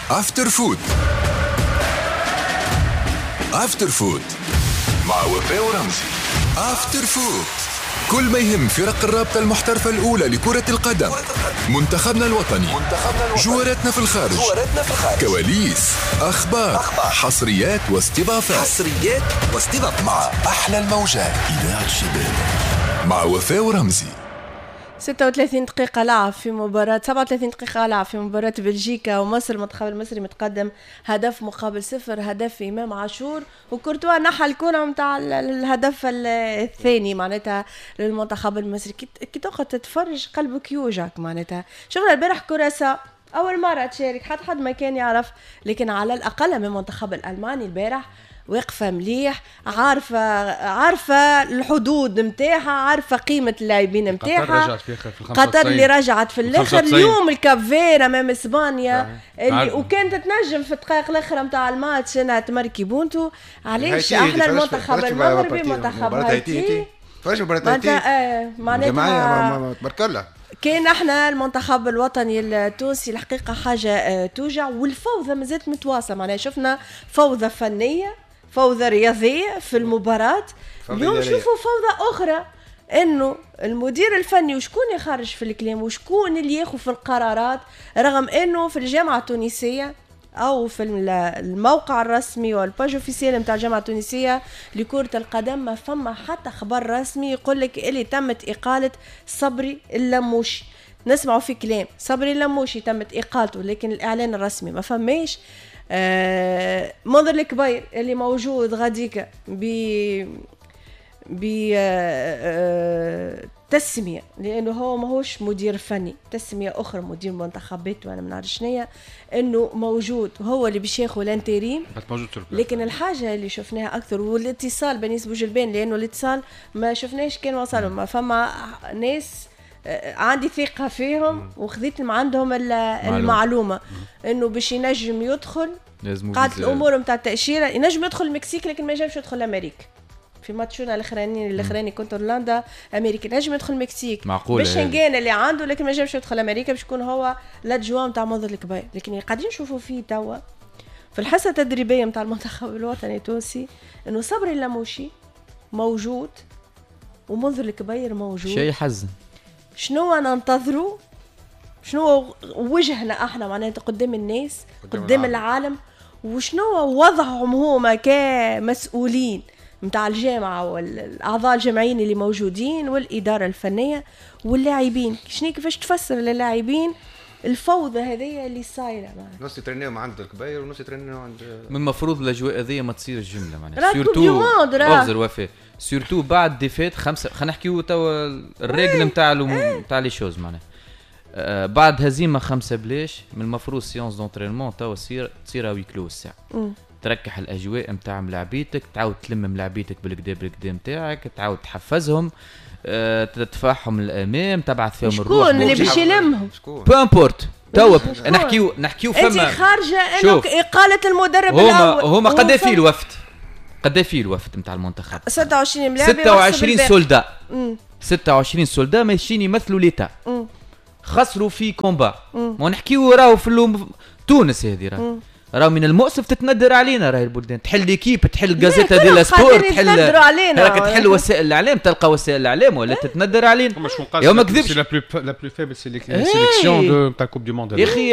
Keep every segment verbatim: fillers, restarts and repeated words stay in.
افتر فود. افتر فود مع وفاء ورمزي. افتر فود كل ما يهم فرق الرابطة المحترفة الأولى لكرة القدم، منتخبنا الوطني، جواراتنا في الخارج، كواليس، أخبار، حصريات واستضافات حصريات واستضافات مع أحلى الموجات. إذاعة الشباب مع وفاء ورمزي. ستة وثلاثين دقيقة لعب في مباراة سبعة وثلاثين دقيقة لعب في مباراة بلجيكا ومصر. المنتخب المصري متقدم هدف مقابل صفر، هدف إمام عاشور، وكورتوا نحى الكرة متاع الهدف الثاني معناتها للمنتخب المصري. كي تقعد تتفرج قلبك يوجعك معناتها. شفنا البارح كراسة أول مرة تشارك، حتى حد ما كان يعرف، لكن على الأقل من المنتخب الألماني البارح واقفة مليح، عارفة عارفة الحدود متاعها، عارفة قيمة اللاعبين متاعها. قطر اللي رجعت في الآخر اليوم، الكاب فير أمام إسبانيا اللي وكانت تنجم في الدقائق الأخرى متاع الماتش أنها تمركي بونتو. علاش احنا المنتخب المغربي منتخب هايتي فاش مباراة هايتي معناتها تبارك الله كان احنا المنتخب الوطني التونسي الحقيقة حاجة توجع، والفوضى مازالت متواصلة. معناها شفنا فوضى فنية، فوضى رياضية في المباراة. اليوم شوفوا فوضى أخرى، إنه المدير الفني وشكون يخرج في الكلام وشكون اللي ياخذ في القرارات، رغم إنه في الجامعة التونسية أو في الموقع الرسمي والباج اوفيسيال نتاع الجامعة التونسية لكرة القدم ما فما حتى خبر رسمي يقول لك اللي تمت إقالة صبري اللموشي. نسمعوا في كلام صبري اللموشي تمت إقالته، لكن الإعلان الرسمي ما فماش. آه منظر الكبير اللي موجود غاديكا ب ب آه تسمية، لأنه هو ماهوش مدير فني، تسمية أخرى مدير منتخبات وأنا ما نعرفش شنيا، إنه موجود هو اللي باش ياخذ الانتريم. لكن الحاجة اللي شفناها أكثر والاتصال بني بوجلبان، لأنه الاتصال ما شفناش كان وصلهم، ما فما ناس عندي ثقة فيهم وخذيت من عندهم المعلومة إنه باش ينجم يدخل قاعدة الأمور متاع التأشيرة، ينجم يدخل المكسيك لكن ما ينجمش يدخل أمريكا. في ماتشونا الاخرانيين الاخراني كنت هولندا امريكا، نجم يدخل المكسيك بالشنغان اللي عنده، لكن ما نجمش يدخل امريكا باش يكون هو الادجوان نتاع منظر الكبير. لكن قاعدين نشوفوا فيه توا في الحصه التدريبيه نتاع المنتخب الوطني التونسي انه صبري اللموشي موجود ومنظر الكبير موجود. شيء يحزن. شنو ننتظروا؟ شنو وجهنا احنا معناتها قدام الناس قدام, قدام العالم؟ وشنو وضعهم هما كمسؤولين متاع الجامعة والأعضاء الجمعيين اللي موجودين والإدارة الفنية واللاعبين؟ شنو كيفاش تفسر للاعبين الفوضى هذه اللي صايرة؟ نص يترنيهم عند الكبير ونص يترنيهم عند من المفروض الأجواء هذه ما تصير الجملة معناها سيرتو أغزر وفاء سيرتو بعد ديفات خمسة. خلينا نحكيو توا الرجل متاع متاع لي شوز معناها آه بعد هزيمة خمسة بلاش من المفروض سيونس دونترينمون توا تصير تصير ويكلو الساعة، تركح الاجواء نتاع ملاعبيتك، تعاود تلم ملاعبيتك بالكدا بالكدا نتاعك، تعاود تحفزهم، أه تدفعهم للامام، تبعث فيهم الروح. شكون اللي باش يلمهم؟ بامبورت توا نحكيو نحكيو فما انت خارجه انه اقاله المدرب الاول. هما قد في الوفد قد في الوفد نتاع المنتخب ستة وعشرين ملاعب، ستة وعشرين سولدا ستة وعشرين سولدا ماشيين يمثلوا ليتا، خسروا في كومبا. ما نحكيو راهو في تونس هذه راه راهو من المؤسف تتندر علينا راهي البلدان، تحل ليكيب، تحل غازيتا ديلا سبورت، تحل راك تحل وسائل الاعلام، تلقى وسائل الاعلام ولا تتندر علينا. يا ما كذبش لا بلو لا بلو فيبل سيليكسيون دو تاع كوب دو موند يا اخي.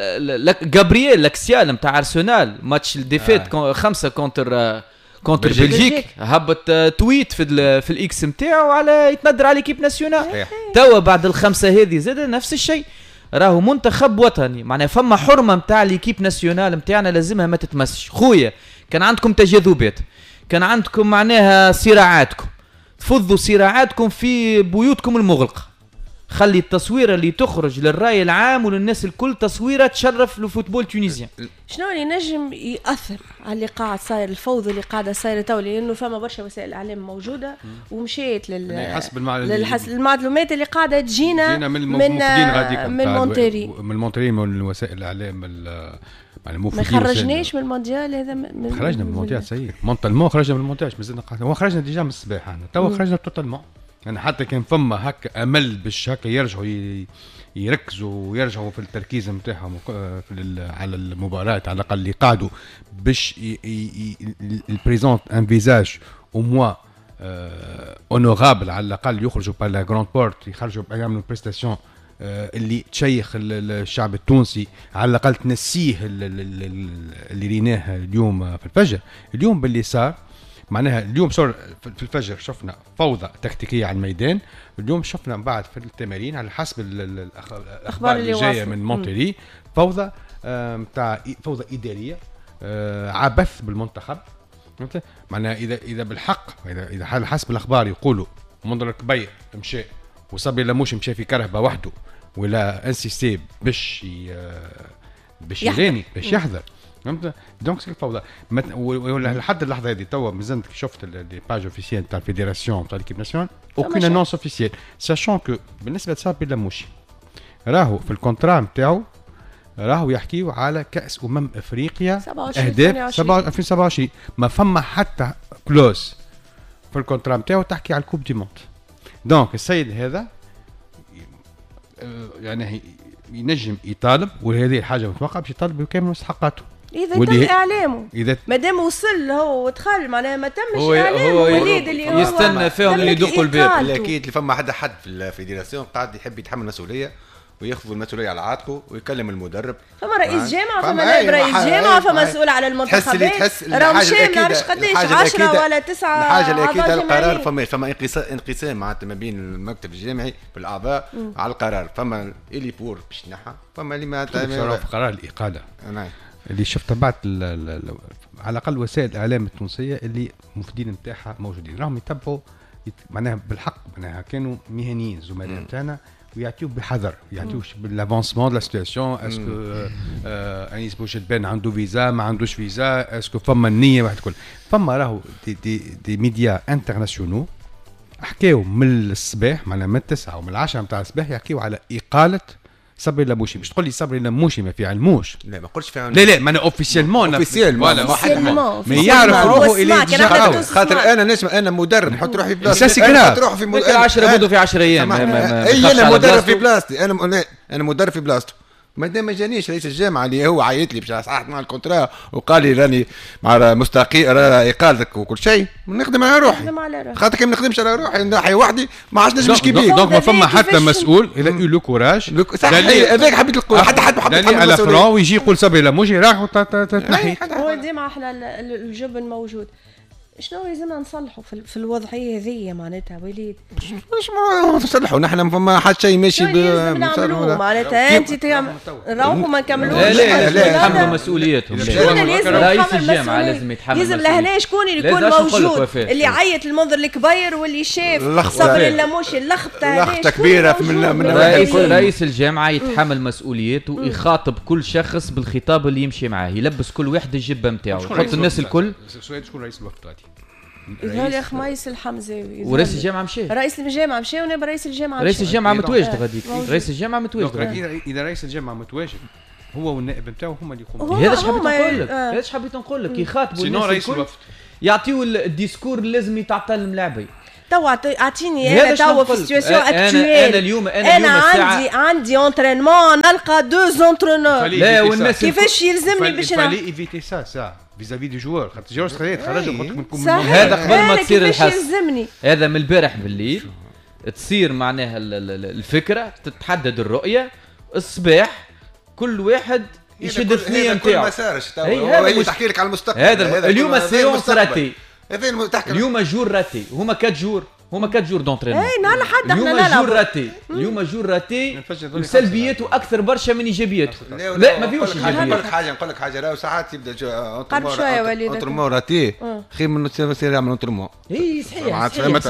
غابرييل لاكسيال نتاع ارسنال ماتش الديفيت خمسة كونتر كونتر بلجيك، هبط تويت في في الاكس نتاعو على يتندر على ليكيب ناسيونال. توا بعد الخمسه هذه زاد نفس الشيء، راهو منتخب وطني معناها فما حرمه نتاع ليكيب ناسيونال نتاعنا لازمها ما تتمسش. خويا كان عندكم تجاذبات، كان عندكم معناها صراعاتكم، تفضوا صراعاتكم في بيوتكم المغلقه. خلي التصويره اللي تخرج للراي العام وللناس الكل تصويره تشرف الفوتبول التونسي. شنو اللي نجم ياثر على اللي قاعد صاير، الفوضى اللي قاعده صايره تو؟ لانه فما برشا وسائل الاعلام موجوده ومشيت لل للمعلومات اللي قاعده تجينا من من من مونتيري من مونتيري من وسائل الاعلام ما خرجناش من المونديال هذا. من خرجنا من المونديال سيء مونتالمون، خرجنا من المونديال مازلنا هو خرجنا ديجا من الصباح احنا توا خرجنا توتالمون انا حتى كان فما هكا امل باش هكا يرجعوا يركزوا ويرجعوا في التركيز نتاعهم على المباراه، على الاقل اللي قعدوا باش البريزونت ان فيزاج او موا اونورابل، على الاقل يخرجوا بار لا جراند بورت، يخرجوا يعملوا بريستاسيون اللي تشيخ الشعب التونسي، على الاقل تنسيه اللي ريناه اليوم في الفجر. اليوم باللي صار معناها اليوم صار في الفجر شفنا فوضى تكتيكيه على الميدان، اليوم شفنا بعد في التمارين على حسب الاخبار اللي جايه من مونتري فوضى نتاع فوضى اداريه، عبث بالمنتخب. معناها اذا اذا بالحق اذا اذا على حسب الاخبار يقولوا منذر كبير مشى وصبري لموش مشى في كرهبه وحده ولا انسيستي باش باش يغني باش يحضر، فهمت؟ دونك سي الفوضى لحد اللحظه هذه توا مازلت شفت لي باج اوفيسيال تاع الفيدراسيون تاع ليكيب ناسيونال اوكين انونس اوفيسيال، ساشون كو بالنسبه لصابري لموشي راهو في الكونترا نتاعو راهو يحكيو على كاس امم افريقيا اهداف ألفين وسبعة وعشرين، ما فما حتى كلوز في الكونترا نتاعو تحكي على الكوب دي موند. دونك السيد هذا يعني ينجم يطالب، وهذه الحاجه متوقع باش يطالب بكامل مستحقاته اذا تم اعلامه، اذا مادام وصل هو ودخل معناها ما تمش اعلامه وليد اللي هو يستنى فيهم اللي يدقوا الباب. اكيد اللي فما حد حد في الفيدراسيون قاعد يحب يتحمل مسؤوليه وياخذ المسؤوليه على عاتقه ويكلم المدرب. فما رئيس جامعه، فما نائب رئيس جامعه، فما مسؤول على المنتخبات، راه مشى ما نعرفش قداش عشرة ولا تسعة. الحاجه الاكيده القرار فما فما انقسام معناتها ما بين المكتب الجامعي في الاعضاء على القرار، فما اللي بور باش تنحى، فما اللي ما في قرار الاقاله اللي شفت بعض على الاقل وسائل الاعلام التونسيه اللي مفيدين نتاعها موجودين راهم يتبعوا معناها بالحق، معناها كانوا مهنيين زملاء نتاعنا ويعطيو بحذر، يعطيوش بالافونسمون دو لا سيتواسيون، اسكو انيس بوشتبان عنده فيزا ما عندوش فيزا، اسكو فما النيه واحد كل فما راهو دي, دي, دي ميديا انترناسيونال حكاو من الصباح معناها من التسعة ومن العشرة نتاع الصباح يحكيو على اقاله صبري لموشي. مش تقول لي صبري لموشي ما في علموش، لا ما قلتش في علموش، لا لا ما انا اوفيسيالمون اوفيسيالمون ما يعرف روحه الى خاطر انا نسمع انا مدرب نحط روحي في بلاصتي، نحط روحي في مدرب عشرة بدو في عشرة ايام اي انا مدرب في بلاصتي، انا انا مدرب في بلاصته. ما دام ما جانيش رئيس الجامعه اللي هو عيط لي باش صححت مع الكونترا وقال لي راني مع مستقيل اقالتك وكل شيء نخدم على روحي، خاطر كي ما نخدمش على روحي نحي وحدي ما عادش نجمش كبير. دونك ما فما حتى مسؤول اذا يو لو كوراج هذاك حبيت نقول حتى حد ما حط على فرون ويجي يقول صبري لموشي راح تنحي. هو ديما احنا الجبن موجود. شنو لازمنا نصلحوا في, في الوضعيه هذه معناتها وليد؟ مش نصلحوا نحن فما حد شيء ماشي بنعملوه معناتها انت تعمل روحوا ما نكملوش. لا لا لا يتحملوا مسؤوليتهم. رئيس الجامعه لازم يتحمل، لازم لهنا شكون اللي يكون موجود اللي عيط المنظر الكبير واللي شاف صبري اللموشي اللخبطه هذه كبيره من من رئيس رئيس الجامعه يتحمل مسؤوليته ويخاطب كل شخص بالخطاب اللي يمشي معاه، يلبس كل واحد الجبه نتاعو، يحط الناس الكل. سؤال شكون رئيس الوفد غادي؟ يظهر خميس الحمزاوي ورئيس الجامعه مشى، رئيس الجامعه مشى ونائب رئيس الجامعه رئيس الجامعه متواجد غاديك، رئيس الجامعه متواجد. اذا رئيس الجامعه متواجد هو والنائب نتاعو هما اللي يقوموا. هذا اش حبيت نقول لك، هذا اش حبيت نقول لك، يخاطبوا الناس الكل، يعطيو الديسكور اللي لازم يتعطى الملاعبي. توا اعطيني انا توا في سيتواسيون اكتويل. انا اليوم انا اليوم عندي عندي اونترينمون نلقى دو زونترينور، لا والناس كيفاش يلزمني باش نعمل فالي ايفيتي سا سا فيزافي دو جوار، خاطر جوار خرجت خرج منكم هذا قبل ما تصير الحس. هذا من البارح بالليل تصير معناها الفكره، تتحدد الرؤيه الصباح، كل واحد يشد الثنيه نتاعو. هي تحكي لك على المستقبل. هذا اليوم السيونس راتي، اليوم جور راتي، هما كات جور هما كات جور دونترينمون. اي نهار حد احنا نلعب اليوم جور راتي، اليوم جور راتي وسلبياته اكثر برشا من ايجابياته. لا ما فيهوش ايجابيات. نقول لك حاجه نقول لك حاجه راهو ساعات يبدا قرب شويه وليد اونترمون راتي خير من يصير يعمل اونترمون. اي صحيح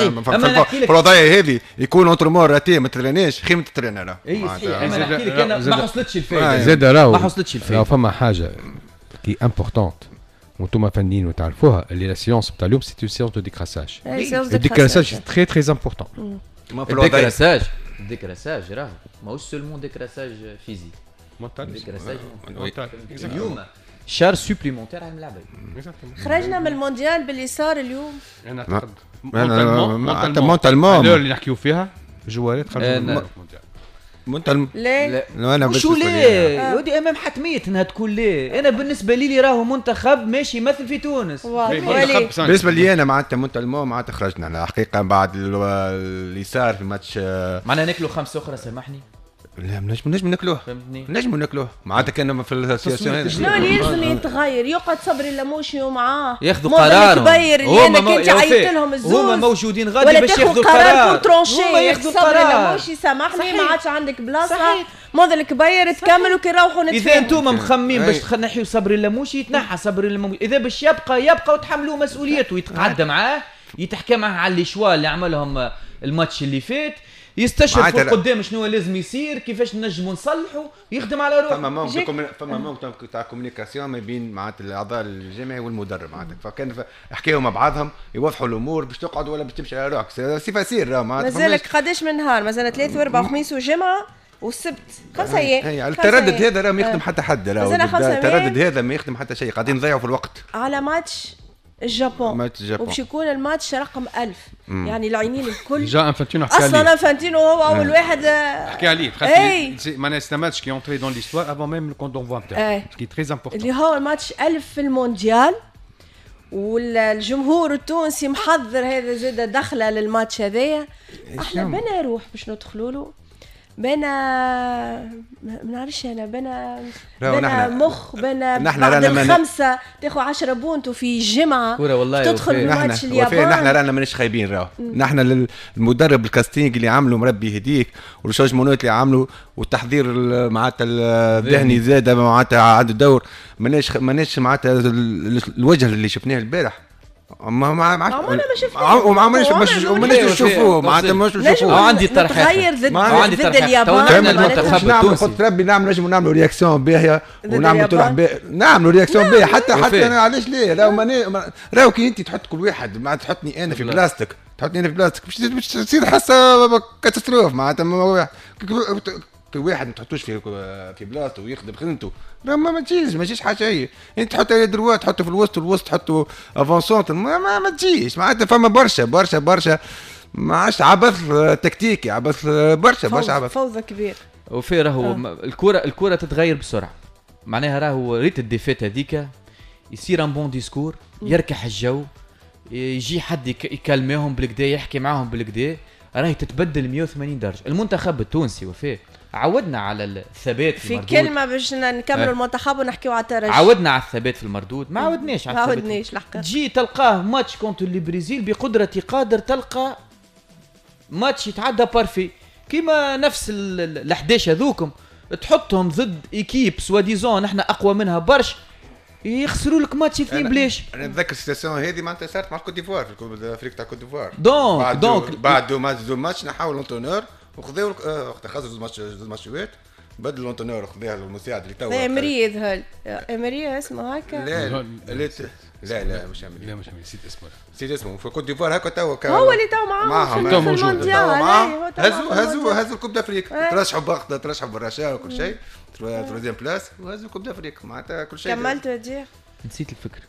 في الوضعيه هذه يكون اونترمون راتي ما تتريناش خير من تترينا. اي صحيح انا نحكي لك انا ما حصلتش الفايده زاد راهو ما حصلتش الفايده. فما حاجه كي امبورطونت وانتم فنانين وتعرفوها اللي لا سيونس تاع اليوم سي سيونس دو ديكراساج. الديكراساج تري تري امبورطون. الديكراساج الديكراساج راه ماهوش سولمون ديكراساج فيزيك، ديكراساج اليوم شار سوبليمونتير على الملاعبيه. خرجنا من المونديال باللي صار اليوم. انا اعتقد مونتالمون اللي نحكيو فيها جوارات خرجوا من المونديال. مونتالمون ليه؟ لا انا شو ليه؟ ودي امام حتميه انها تكون ليه. انا بالنسبه لي لي راهو منتخب ماشي يمثل في تونس. بالنسبه لي انا معناتها مونتالمون معناتها خرجنا على حقيقه بعد اللي صار في الماتش. معناها ناكلوا خمسه اخرى سامحني. لا نجم نجم ناكلوه فهمتني نجم ناكلوه معناتها كان في السياسيون هذه. شنو اللي يلزم يتغير؟ يقعد صبري اللاموشي ومعاه ياخذوا قرار كبير اللي انا كنت عيطت لهم الزوز هما موجودين غادي باش ياخذوا قرار. هما ياخذوا قرار اللاموشي سامحني ما عادش عندك بلاصه ماذا الكبير تكملوا كي يروحوا نتفاهموا. اذا انتم مخمين باش تنحيوا صبري اللاموشي يتنحى صبري اللاموشي. اذا باش يبقى يبقى وتحملوه مسؤوليته ويتقعد معاه يتحكى معاه على اللي شوا اللي عملهم الماتش اللي فات يستشرف قدام شنو لازم يصير كيفاش نجموا نصلحوا يخدم على روحه. فما ممكن فما ممكن تاع كومونيكاسيون ما بين معناتها الاعضاء الجامعي والمدرب معناتها فكان حكاوا مع بعضهم يوضحوا الامور باش تقعد ولا باش تمشي على روحك سي فاسير راه معناتها. مازالك قداش من نهار مازال ثلاث واربع وخميس وجمعه والسبت خمسة ايام. هي التردد هذا راه ما يخدم حتى حد راه التردد هذا ما يخدم حتى شيء قاعدين نضيعوا في الوقت على ماتش الجابون وباش يكون الماتش رقم ألف. مم. يعني العينين الكل جا انفانتينو حكى عليه اصلا انفانتينو هو اول واحد حكى عليه خاطر معناها سي ماتش كي اونتري دون ليستوار افون ميم لو كونت دونفوا نتاعو سكي تري امبورطون اللي هو الماتش ألف في المونديال والجمهور التونسي محضر هذا زاد دخله للماتش هذايا. احنا بنا روح باش ندخلوا له بنا ما نعرفش انا بنا بنا مخ بنا بعد الخمسه تاخذ عشرة بونت وفي الجمعه تدخل الماتش اليابان. نحن رانا ماناش خايبين راهو نحن المدرب الكاستينغ اللي عمله مربي هديك والشوج مونوت اللي عمله والتحضير معناتها الذهني زاد معناتها عنده دور ماناش ماناش معناتها الوجه اللي شفناه البارح ما ما ما عمرنا ما شفناه وما عمرناش ماناش نشوفوه معناتها مش نشوفوه. عندي طرحات ضد ضد اليابان المنتخب التونسي قلت ربي نعمل نجم نعملوا رياكسيون باهيه ونعملوا طرح باهي نعملوا رياكسيون باهيه حتى حتى انا علاش ليه راهو ماني راهو كي انت تحط كل واحد ما تحطني انا في بلاستيك تحطني انا في بلاستيك باش تصير حاسه كاتاستروف معناتها كل واحد ما تحطوش في في بلاصته ويخدم خدمته راه ما تجيش ما تجيش حاجه هي انت تحط على دروا تحطه في الوسط والوسط تحطه افونسونت ما, ما, ما تجيش معناتها فما برشا برشا برشا ما عادش عبث تكتيكي عبث برشا برشا عبث فوضى كبير وفي راهو الكره الكره تتغير بسرعه معناها راهو ريت الديفيت هذيك يصير ان بون ديسكور يركح الجو يجي حد يكلمهم بالكدا يحكي معاهم بالكدا راهي تتبدل مية وثمانين درجه. المنتخب التونسي وفيه عودنا على الثبات في, في المردود. كلمه باش نكملوا أه. المنتخب ونحكيوا على الترجي عودنا على الثبات في المردود ما عودناش على الثبات ما عودناش الحق تجي تلقاه ماتش كونتر البرازيل بقدره قادر تلقى ماتش يتعدى بارفي كيما نفس ال احداش هذوكم تحطهم ضد ايكيب سوا ديزون احنا اقوى منها برش يخسروا لك ماتش اثنين بلاش. انا نتذكر السيتاسيون هذه معناتها صارت مع كوت ديفوار في الافريق تاع كوت ديفوار دونك بعد دونك بعد دو ماتش دو ماتش نحاول لونتونور وخذوا وقت خسروا زوج ماتش زوج ماتشات بدل لونتونور خذاها المساعد اللي تو امري ذهل امري اسمه هكا لا لا لا لا مش امري لا مش امري نسيت اسمه نسيت اسمه في كوت ديفوار هكا تو هو اللي تو معاهم في المونديال هزوا هزوا هزوا الكوب دافريك ترشحوا بغدا ترشحوا بالرشاء وكل شيء تروزيام بلاس وهزوا كوب دافريك معناتها كل شيء كملت ودير نسيت الفكرة.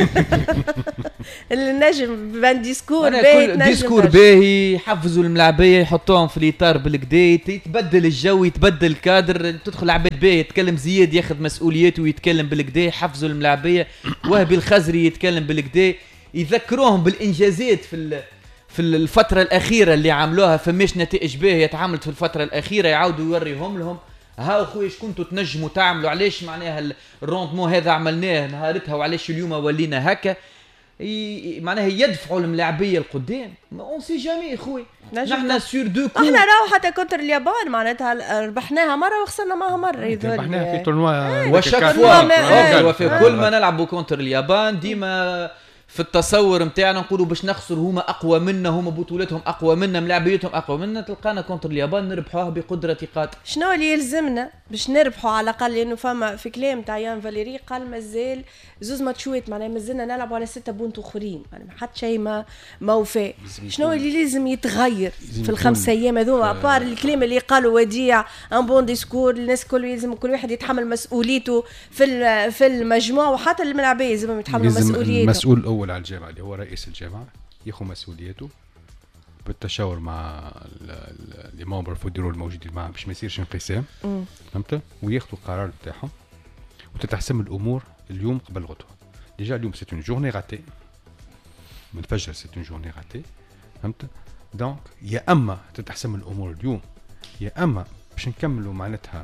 النجم بان ديسكور باهي ديسكور باهي يحفزوا الملاعبية يحطوهم في الإطار بالكدا يتبدل الجو يتبدل الكادر تدخل عباد باهي يتكلم زياد ياخذ مسؤولياته ويتكلم بالكدا يحفزوا الملاعبية وهبي الخزري يتكلم بالكدا يذكروهم بالإنجازات في في الفترة الأخيرة اللي عملوها فماش نتائج باهية تعاملت في الفترة الأخيرة يعاودوا يوريهم لهم ها اخويا كنتوا تنجموا تعملوا علاش معناها الروندمون هذا عملناه نهارتها وعلاش اليوم ولينا هكا معناها يدفعوا الملاعبيه القدام اون سي جامي خويا نحن سور دو كو احنا راهو حتى كونتر اليابان معناتها ربحناها مره وخسرنا معها مره ربحناها في تورنوا وشاك فوا وفي كل ما نلعبوا كونتر اليابان ديما في التصور نتاعنا نقولوا باش نخسر هما اقوى منا، هما بطولتهم اقوى منا، ملاعبيتهم اقوى منا، تلقانا كونتر اليابان نربحوها بقدره قاتل. شنو اللي يلزمنا باش نربحوا على الاقل؟ لانه فما في كلام تاع يان فاليري قال مازال زوز ماتشوات، معناها مازلنا نلعبوا على ستة بونت اخرين، يعني حتى شيء ما ما وفاء. شنو اللي لازم يتغير في الخمس ايام هذوما ابار الكلام اللي قالوا وديع ان بون ديسكور؟ الناس كل يلزم كل واحد يتحمل مسؤوليته في في المجموعه، وحتى الملاعبيه لازم يتحملوا مسؤوليته. المسؤول الاول على الجامعه اللي هو رئيس الجامعه ياخذ مسؤوليته بالتشاور مع لي ممبر فوديرو الموجودين معاه باش ما يصيرش انقسام، فهمت؟ وياخذوا القرار بتاعهم وتتحسم الامور اليوم قبل غدوه. ديجا اليوم سيت اون جورني راتي من الفجر، سيت اون جورني راتي، فهمت؟ دونك يا اما تتحسم الامور اليوم يا اما باش نكملوا معناتها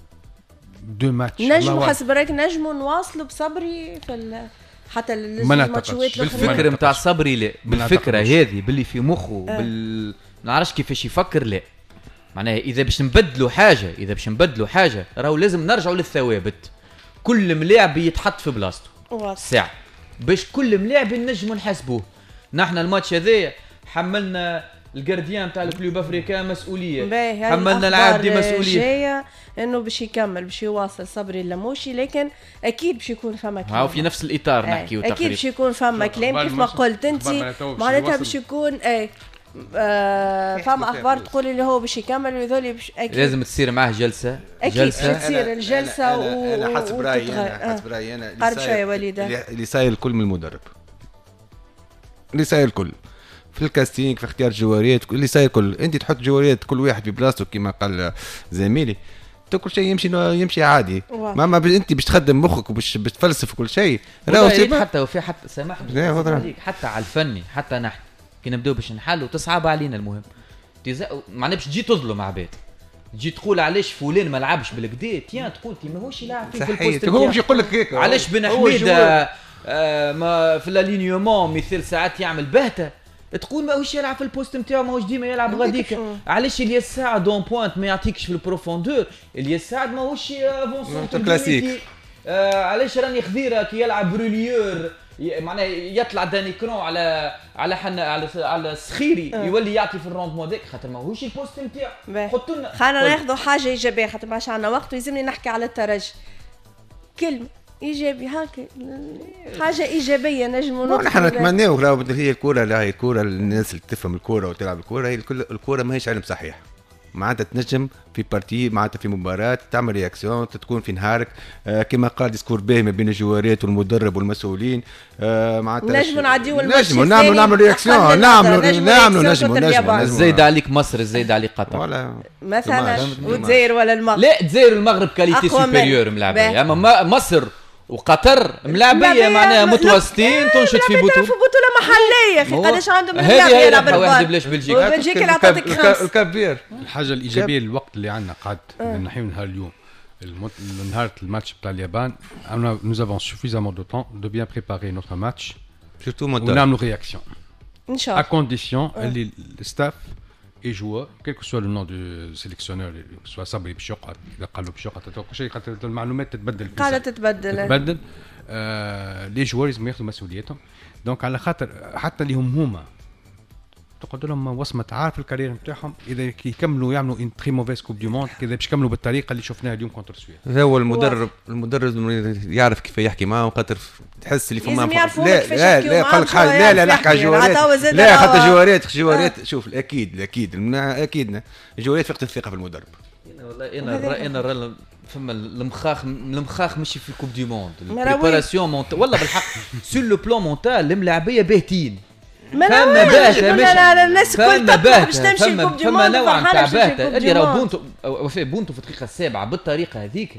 دو ماتش. نجموا حسب رايك نجموا نواصلوا بصبري في حتى الماتشات بالفكره نتاع صبري؟ لا بالفكره هذه باللي في مخه أه. بال نعرفش كيفاش يفكر. لا معناها اذا باش نبدلوا حاجه اذا باش نبدلوا حاجه راهو لازم نرجعوا للثوابت. كل ملاعب يتحط في بلاصته ساعه باش كل ملاعب نجموا نحاسبوه. نحن الماتش هذايا حملنا الجارديان تاع الكلوب افريكان مسؤوليه، حملنا اللاعب دي مسؤوليه جايه انه باش يكمل باش يواصل صبري اللموشي، لكن اكيد باش يكون فما كلام. هاو في نفس الاطار آه. نحكيو تقريبا. اكيد باش يكون فما كلام كيف ما قلت انت، معناتها باش يكون اي آه فما اخبار تقول اللي هو باش يكمل وذولي باش اكيد لازم تصير معاه جلسه. اكيد جلسه تصير الجلسه. و انا حسب رايي انا حسب رايي انا قرب شويه وليده اللي صاير الكل من المدرب، اللي صاير الكل في الكاستينج في اختيار جواريات، اللي صاير كل انت تحط جواريات كل واحد في بلاصته كما قال زميلي، كل شيء يمشي يمشي عادي. ما ما انت باش تخدم مخك وباش بتفلسف كل شيء. حتى وفي حتى سامحني عليك حتى على الفني حتى نحن كي نبداو باش نحلوا تصعب علينا. المهم معناها باش تجي تظلم عباد، تجي تقول علاش فلان ما لعبش بالكدا، تيان تقول تي ماهوش يلعب في البوست. هو باش يقول لك هيك علاش بن حميده آه ما في الالينيومون مثال ساعات يعمل بهته، تقول ماهوش يلعب في البوست نتاعو، ماهوش ديما يلعب غاديك. علاش اللي يساعد دون بوينت ما يعطيكش في البروفوندور، اللي يساعد ماهوش افونسون كلاسيك. آه علاش راني خذيره كي يلعب بروليور معناه يطلع داني كرون على على حنا على على السخيري أه. يولي يعطي في الروندمون ديك خاطر ماهوش البوست نتاعو. حطوا لنا خلينا ناخذوا حاجه ايجابيه خاطر ما عادش عندنا وقت ويلزمني نحكي على الترجي. كلمه ايجابي هكا حاجه ايجابيه نجموا نقولوا. نحن نتمناو لو هي الكره لا هي الكره الناس اللي تفهم الكره وتلعب الكره، هي الكره ماهيش علم صحيح. معناتها تنجم في بارتي معناتها في مباراة تعمل رياكسيون تكون في نهارك آه كما قال ديسكور باهي ما بين الجوارات والمدرب والمسؤولين. آه معناتها نجموا نعديو الماتش نجموا نعملوا نعملوا رياكسيون نعملوا نعملوا نجموا نجموا زايد عليك مصر زايد عليك قطر ولا مثلا والجزائر ولا المغرب. لا الجزائر والمغرب كاليتي سوبيريور ملعبيه، اما مصر وقطر ملعبيه معناها متوسطين تنشط في بطوله في بطوله محليه. في قداش عندهم ملاعب يلعب واحد بلاش بلجيكا بلجيكا اللي عطاتك خمس. الكبير الحاجه الايجابيه الوقت اللي عندنا قاعد نحيو نهار اليوم نهار الماتش بتاع اليابان. nous avons suffisamment de temps de bien préparer notre match surtout ونعملوا رياكسيون ان شاء الله à condition اللي الستاف اي جوار quel que soit le nom du sélectionneur soit صبري باش يقعد اذا قالوا باش يقعد كل شيء خاطر المعلومات تتبدل قاعده تتبدل تتبدل آه لي جوار لازم ياخذوا مسؤوليتهم. دونك على خاطر حتى اللي هم هما تقعد لهم وصمه عارف الكارير نتاعهم اذا يكملوا يعملوا ان تري موفيس كوب دو موند كذا باش يكملوا بالطريقه اللي شفناها اليوم كونتر السويد. هذا هو المدرب المدرب يعرف كيف يحكي معاهم خاطر تحس اللي فما لا لا لا قال لك حاجه لا لا نحكي على جوارات لا حتى جوارات جوارات شوف الاكيد اكيد اكيد جوارات فقد الثقه في المدرب. والله انا انا فما المخاخ المخاخ ماشي في الكوب دو موند البريباراسيون مونت والله بالحق سور لو بلون مونتال الملاعبيه باهتين. فما باهته مش الناس الكل باش تمشي الكوب دو موند فما نوع تاع باهته اللي راهو بونتو وفي بونتو في الدقيقه السابعه بالطريقه هذيك